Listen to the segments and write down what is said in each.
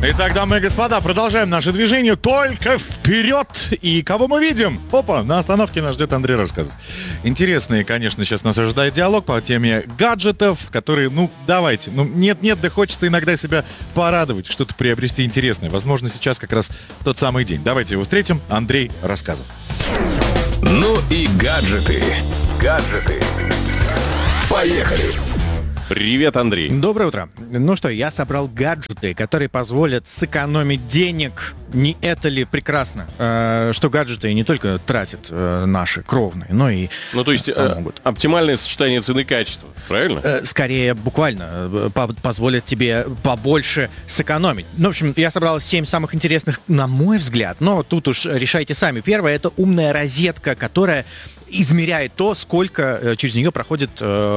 Итак, дамы и господа, продолжаем наше движение только вперед. И кого мы видим? Опа, на остановке нас ждет Андрей Рассказов. Интересный, конечно, сейчас нас ожидает диалог по теме гаджетов, которые, давайте, нет-нет, да хочется иногда себя порадовать, что-то приобрести интересное. Возможно, сейчас как раз тот самый день. Давайте его встретим. Андрей Рассказов. Ну и гаджеты. Поехали. Привет, Андрей. Доброе утро. Ну что, я собрал гаджеты, которые позволят сэкономить денег. Не это ли прекрасно, что гаджеты не только тратят наши кровные, но и то есть помогут. Оптимальное сочетание цены и качества, правильно? Скорее, буквально, позволят тебе побольше сэкономить. В общем, я собрал 7 самых интересных, на мой взгляд, но тут уж решайте сами. Первое — это умная розетка, которая измеряет то, сколько через нее проходит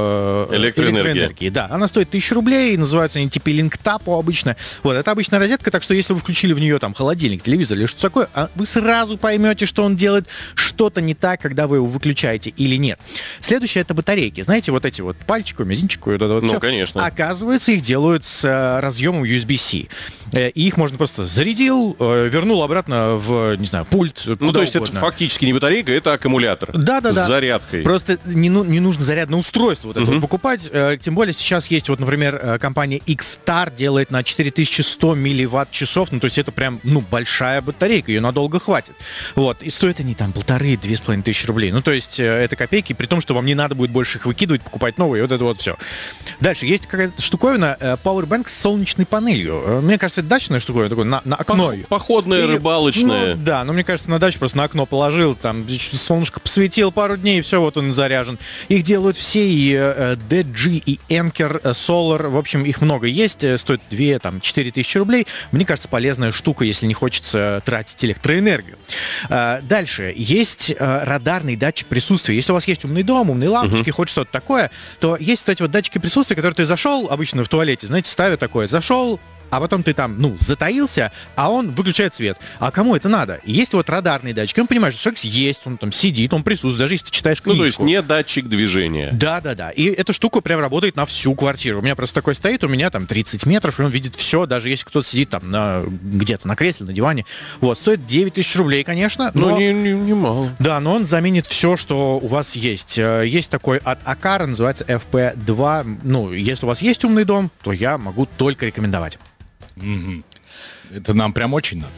электроэнергии. Да, она стоит 1000 рублей, называются они типа линктапо обычно. Вот, это обычная розетка, так что если вы включили в нее там холодильник, телевизор или что-то такое, вы сразу поймете, что он делает что-то не так, когда вы его выключаете или нет. Следующее — это батарейки. Знаете, вот эти вот пальчику, мизинчику, вот это вот все. Конечно. Оказывается, их делают с разъемом USB-C. И их можно просто зарядил, вернул обратно в, не знаю, пульт. То есть это фактически не батарейка, это аккумулятор. Да. С зарядкой. Просто не нужно зарядное устройство вот это вот покупать. Тем более сейчас есть, вот, например, компания X-Star делает на 4100 милливатт-часов. То есть это прям, большая батарейка, ее надолго хватит. Вот. И стоят они там 1500-2500 рублей. То есть это копейки, при том, что вам не надо будет больше их выкидывать, покупать новые, вот это вот все. Дальше есть какая-то штуковина, Powerbank с солнечной панелью. Мне кажется, это дачная штуковина, такое, на окно. Походная, рыбалочная. Да, мне кажется, на даче просто на окно положил, там солнышко посветил пару дней, и все, вот он заряжен. Их делают все, и DG, и Anker, Solar, в общем, их много есть, стоит 2-4 тысячи рублей. Мне кажется, полезная штука, если не хочется тратить электроэнергию. Дальше, есть радарный датчик присутствия. Если у вас есть умный дом, умные лампочки, хоть что-то такое, то есть вот эти вот датчики присутствия, которые ты зашел, обычно в туалете, знаете, ставят такое, зашел, а потом ты там, затаился, а он выключает свет. А кому это надо? Есть вот радарный датчик, он понимает, что человек есть, он там сидит, он присутствует, даже если ты читаешь книжку. То есть не датчик движения. Да. И эта штука прям работает на всю квартиру. У меня просто такой стоит, у меня там 30 метров, и он видит все, даже если кто-то сидит там где-то на кресле, на диване. Вот, стоит 9000 рублей, конечно. Но не мало. Да, но он заменит все, что у вас есть. Есть такой от Акара, называется FP2. Если у вас есть умный дом, то я могу только рекомендовать. Это нам прям очень надо.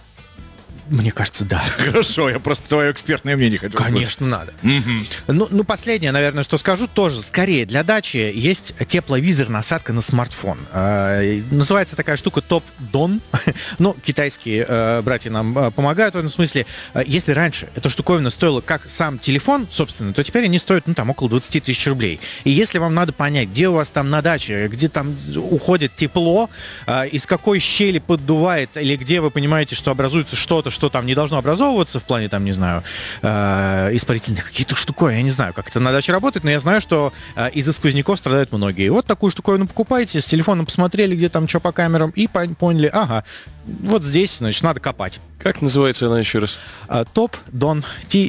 Мне кажется, да. Хорошо, я просто твое экспертное мнение хотел услышать. Конечно, надо. Последнее, наверное, что скажу, тоже скорее для дачи есть тепловизор, насадка на смартфон. Называется такая штука Top Don. Китайские братья нам помогают в этом смысле. Если раньше эта штуковина стоила как сам телефон, собственно, то теперь они стоят, около 20 тысяч рублей. И если вам надо понять, где у вас там на даче, где там уходит тепло, из какой щели поддувает, или где вы понимаете, что образуется что-то, что там не должно образовываться в плане, там, не знаю, испарительных каких-то штуковин. Я не знаю, как это на даче работает, но я знаю, что из-за сквозняков страдают многие. И вот такую штуковину покупаете, с телефоном посмотрели, где там что по камерам, и поняли, вот здесь, значит, надо копать. Как называется она еще раз? Top Don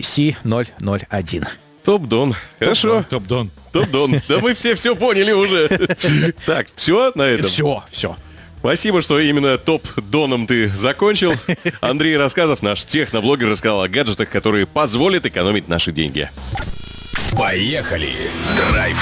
TC001. Топ-дон. Хорошо. Топ-дон. Топ-дон. Да мы все поняли уже. Так, все на этом? Все. Спасибо, что именно топ-доном ты закончил. Андрей Рассказов, наш техноблогер, рассказал о гаджетах, которые позволят экономить наши деньги. Поехали! Драйв